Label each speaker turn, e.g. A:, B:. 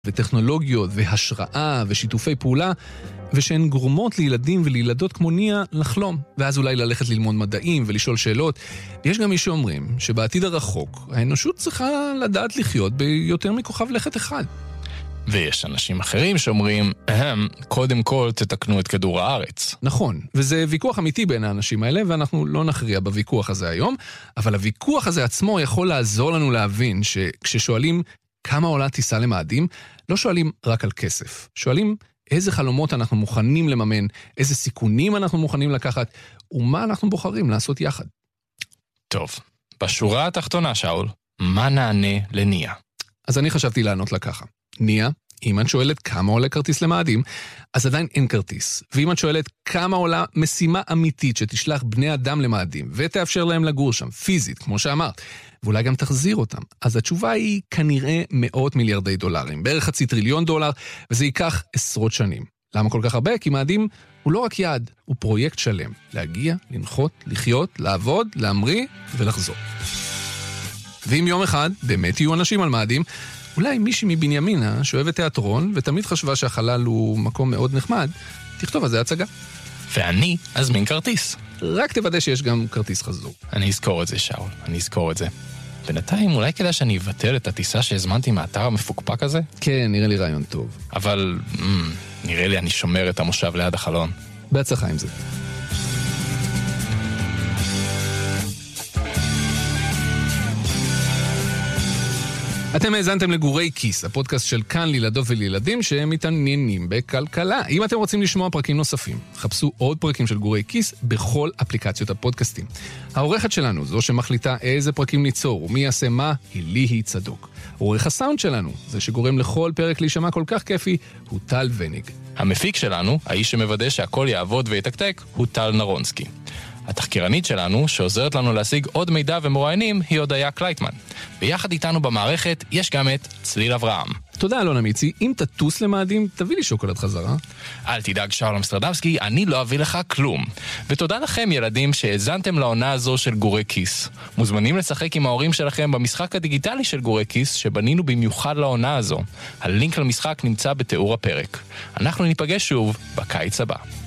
A: וטכנולוגיות והשראה ושיתופי פעולה, ושהן גורמות לילדים ולילדות כמו ניה לחלום, ואז אולי ללכת ללמוד מדעים ולשאול שאלות. יש גם מי שאומרים שבעתיד הרחוק האנושות צריכה לדעת לחיות ביותר מכוכב לכת אחד.
B: ויש אנשים אחרים שאומרים, קודם כל תתקנו את כדור הארץ.
A: נכון, וזה ויכוח אמיתי בין האנשים האלה, ואנחנו לא נכריע בוויכוח הזה היום, אבל הוויכוח הזה עצמו יכול לעזור לנו להבין שכששואלים כמה עולה טיסה למאדים, לא שואלים רק על כסף, שואלים איזה חלומות אנחנו מוכנים לממן, איזה סיכונים אנחנו מוכנים לקחת, ומה אנחנו בוחרים לעשות יחד.
B: טוב, בשורה התחתונה, שאול, מה נענה לניה?
A: אז אני חשבתי לענות לה ככה. ניה, אם את שואלת כמה עולה כרטיס למאדים, אז עדיין אין כרטיס. ואם את שואלת כמה עולה משימה אמיתית שתשלח בני אדם למאדים, ותאפשר להם לגור שם, פיזית, כמו שאמרת, ואולי גם תחזיר אותם, אז התשובה היא כנראה מאות מיליארדי דולרים, בערך $500 טריליון, וזה ייקח עשרות שנים. למה כל כך הרבה? כי מאדים הוא לא רק יעד, הוא פרויקט שלם. להגיע, לנחות, לחיות, לעבוד, להמריא ולחזור. ואם יום אחד באמת יהיו אנשים על מאדים, אולי מישהי מבנימינה שאוהבת תיאטרון ותמיד חשבה שהחלל הוא מקום מאוד נחמד, תכתוב על זה הצגה.
B: ואני אזמין כרטיס.
A: רק תוודא שיש גם כרטיס חזור.
B: אני אזכור את זה, שאול, אני אזכור את זה. בינתיים אולי כדאי שאני אבטל את הטיסה שהזמנתי מהאתר המפוקפק הזה?
A: כן, נראה לי רעיון טוב.
B: אבל נראה לי אני שומר את המושב ליד החלון.
A: בהצלחה עם זה. אתם האזנתם לגורי כיס, הפודקאסט של כאן לילדות ולילדים שהם מתעניינים בכלכלה. אם אתם רוצים לשמוע פרקים נוספים, חפשו עוד פרקים של גורי כיס בכל אפליקציות הפודקאסטים. העורכת שלנו, זו שמחליטה איזה פרקים ניצור ומי יעשה מה, היא ליהי צדוק. עורך הסאונד שלנו, זה שגורם לכל פרק להישמע כל כך כיפי, הוא טל וניג.
B: המפיק שלנו, האיש שמוודא שהכל יעבוד ויתקתק, הוא טל נרונסקי. התחקירנית שלנו, שעוזרת לנו להשיג עוד מידע ומרואיינים, היא הודיה קלייטמן. ביחד איתנו במערכת יש גם את צליל אברהם.
A: תודה אלון אמיצי, אם תטוס למאדים, תביא לי שוקולד חזרה.
B: אל תדאג שאול אמסטרדמסקי, אני לא אביא לך כלום. ותודה לכם ילדים שהאזנתם לעונה הזו של גורי כיס. מוזמנים לשחק עם ההורים שלכם במשחק הדיגיטלי של גורי כיס, שבנינו במיוחד לעונה הזו. הלינק למשחק נמצא בתיאור הפרק. אנחנו ניפגש שוב בקיץ הבא.